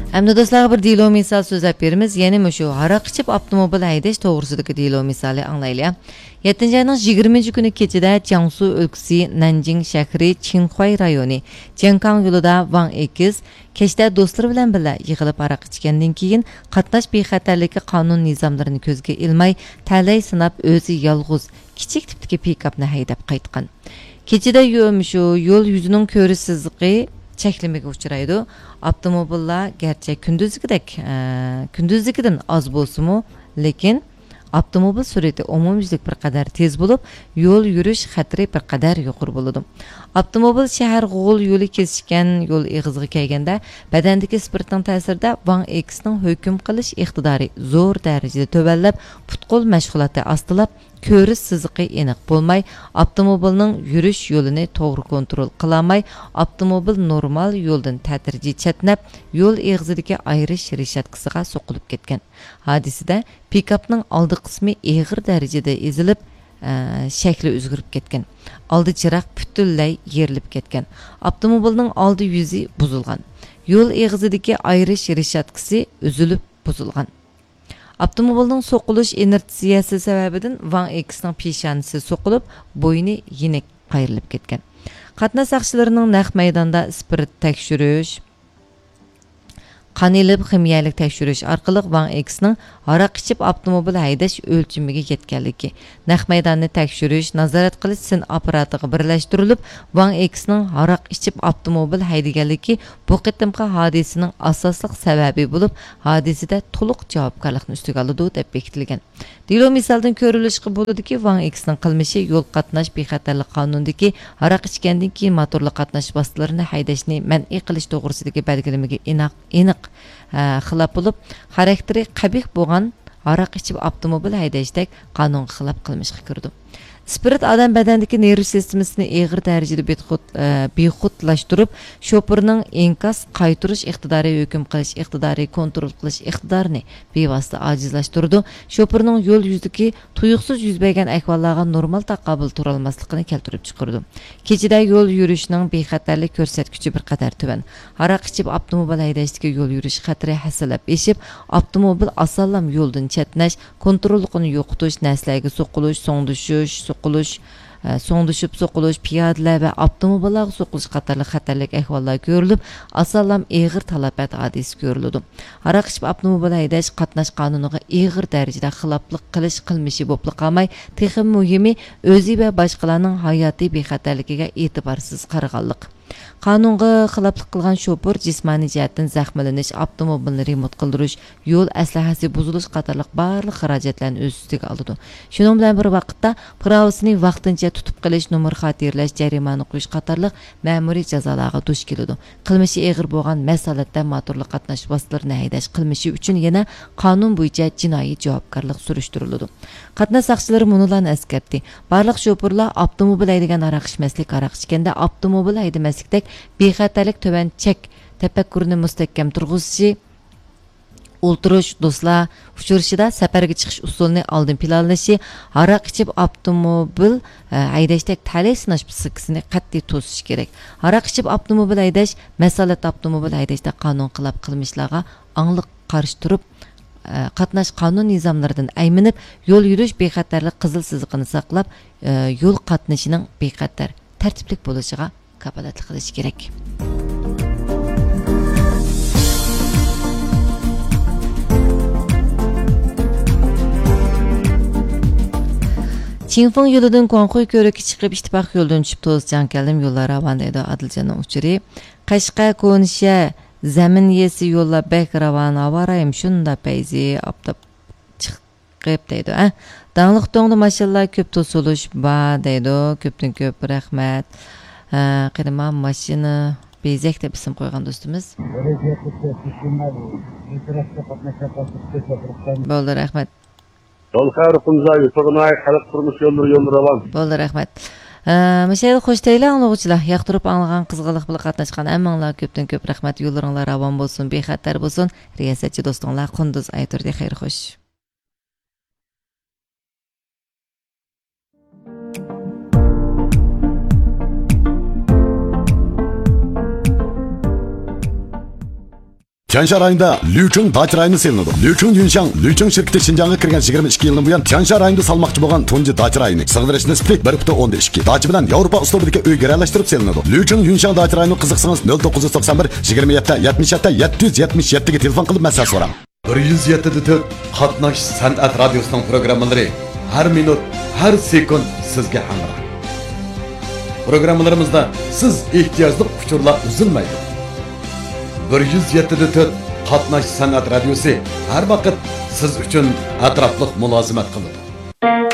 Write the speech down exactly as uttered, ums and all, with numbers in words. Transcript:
Әмді достарға бір дейло misal сөзләп берimiz. Yeni şu haraq içip avtomobil haydash to'g'risidagi deylо misali anglayli. yettinchi ayning yigirmanchi kuni kechida Jiangsu o'lkasi Nanjing shahri Qinhuai rayoni Jiankang yo'lida Wang X kechda do'stlari bilan birga yig'ilib araq ichgandan keyin qatnash bexatarligi qonun nizomlarini ko'zga ilmay talay sinab o'zi yolg'iz kichik tipdagi pikapni haydab qaytgan. Kechida shu yo'l yuzining ko'rishsizligi cheklamaga uchraydi. Avtomobillar gerçi gündüzgidek, e, gündüzligidan az bo'lsa-mu, lekin avtomobil surati umumyuzlik bir qadar tez bo'lib, yo'l yurish xatri bir qadar yuqori bo'ladi. Avtomobil shahar g'o'l yo'li kesishgan yo'l eg'iziga kelganda, badandagi spirtning ta'sirida Wang X'ning hukm qilish iqtidori zo'r darajada tövallab, putqol mashg'uloti astilab, ko'rish siziqi aniq bo'lmay, avtomobilning yurish yo'lini to'g'ri kontrol qilolmay, avtomobil normal yo'ldan tadrijiy chatnab, yo'l eg'izidagi ayrish reshatkasiga so'qilib ketgan. Hodisada pikapning oldi qismi eg'ir darajada ezilib, shakli o'zgarib ketgan. Oldi chiroq butunlay yerilib ketgan. Avtomobilning oldi yuzi buzilgan. Yo'l eg'izidagi ayrish reshatkasi uzilib buzilgan. Avtomobilning so'qilish inertsiyasi sababidan Wang X'ning peshonasi so'qilib, bo'yni yenik qayrilib ketgan. Qatnash saqchilarining naq maydonda spirit tekshirish, qon elib ximiyalik tekshirish orqali Wang X'ning araq ichib avtomobil haydash o'lchimiga yetganligi, naq maydonni tekshirish, nazorat qilish sin apparatiga birlashtirilib, Wang X'ning araq ichib avtomobil haydaganligi bu qitimqi hodisaning asosliq sababi bo'lib, hodisada to'liq javobgarlikni ustiga oladi deb bekitilgan. Deylо misaldan ko'rilishiga bo'ladiki, Wang X'ning qilmishi yo'l qatnash bexatarlik qonunidagi araq ichgandan keyin motorli qatnash vositalarini haydashni man'iy qilish to'g'risidagi belgilamaga aniq aniq xilop bo'lib, xarakteri qabih bo'lgan araq ichib avtomobil haydashdek qonunga xilof qilmishga kirdi. Spirit adam badandagi nerv sistemasini eg'ir darajada bexudlashtirib, shoferning inkas qaytirish iqtidori, hukm qilish iqtidori, kontrol qilish iqtidorini bevosita ojizlashtirdi. Shoferning yo'l yuzidagi tuyuqsiz yuz bergan ahvollarga normal taqobil tura olmasligini keltirib chiqardi. Kechida yo'l yurishning bexatarlik ko'rsatkichi bir qadar tuvan. Araq ichib avtomobil haydashdagi yo'l yurish xatri hasalab eshib, avtomobil osonlam yo'ldan chatnash, kontrolligini yo'qotish, naslarga so'qilish, so'ng tushish, so'qilish, so'ng tushib so'qilish, piyodalar va avtomobillarga so'qilish qatorli xatarlik ahvollar ko'rilib, asoslan eg'ir talafot hodisi ko'riladi. Araq ichib avtomobil haydash qatnash qonuniga eg'ir darajada xiloflik qilish qilmishi bo'lib qolmay, texnik muhimi o'zi va boshqalarning hayotiy bexatarligiga e'tiborsiz qaraganlik. Qonunga xiloflik qilgan shofer jismoniy jihatdan zaxmlanish, avtomobilni remont qildirish, yo'l aslahasi buzilish qatorliq barliq xarajatlarni o'z ustiga oladi. Shuning bilan bir vaqtda pravosini vaqtincha tutib qilish, nomer xotirlash, jarimani qo'yish qatorliq ma'muriy jazolarga duch keladi. Qilmishi eg'ir bo'lgan masalatda motorli qatnash vositalarini haydash qilmishi uchun yana qonun bo'yicha jinoiy javobgarlik surishtiriladi. Qatnash saqchilari munolarni eskartdi. Barliq shoferlar avtomobil haydagan araq ichmaslik, araq ichganda avtomobil haydamaslikdek bexatarlik töven chek tafakkurini mustahkam turg'izishi, o'ltirish, do'stlar uchrashida safarga chiqish usulini oldin planlashi, araq ichib avtomobil haydashda talay sinash psixikasini qat'iy to'sish kerak. Araq ichib avtomobil haydash, masalat avtomobil haydashda qonun xilof qilmishlarga angliq qarshi turib, qatnash qonun nizomlaridan ayminib, yo'l yurish bexatarlik qizil siziqini saqlab, yo'l qatnashining bexatar, tartiblik bo'lishiga kapolatlik qilish kerak. Qinfeng yo'lidan Guanghui ko'rikka chiqib, ittifoq yo'ldan tushib to'zjan keldim. Yo'llar ravon deydi Adiljonning uchiri. Qashqa Ko'nisha zamin yesi yo'llar bek ravon avarayim shunda payzi optab chiqib deydi. Ha? Dangliq to'ngda mashallah ko'p to'silish ba deydi. Ko'pdan ko'p rahmat. Qirma mashina bezak deb ism qo'ygan do'stimiz. Bo'ldi, rahmat. Yol xayr qilinglar, so'g'inay xalq turmush yo'llar yo'llar ravon. Bo'ldi, rahmat. Mashayda xo'sh deylar, anglag'uvchilar, yoqtirib anglagan qizg'inlik bilan qatnashgan hammanglar ko'pdan ko'p rahmat. Yo'llaringlar ravon bo'lsin, bexatar bo'lsin. Riyosatchi do'stinglar Qunduz aytirdi, xayr xo'sh. Tianshan rayonida Liuchun dach rayoni selinadi. Liuchun Yunshang, Liuchun shirkati Xinjiangga kirgan yigirma ikki yildan buyon Tianshan rayonida salmoqchi bo'lgan tunji dach rayoni. Sig'dirish nisbati bir butun o'nda ikki. Dach bilan Yevropa uslubidagi uy garalashtirib selinadi. Liuchun Yunshang dach rayoni qiziqsangiz nol to'qqiz yuz to'qson bir yigirma yetti yetmish yetti yetti yuz yetmish yetti ga telefon qilib masala so'rang. bir yuz yetti nuqta to'rt Qatnash san'at radiosining programmalari har minut, har sekund sizga hamroh. Programmalarimizda siz ehtiyojli uchurlar uzilmaydi. bir yuz yetti nuqta to'rt Qatnash san'at radiosi har vaqt siz uchun atrofliq mulozimat qiladi.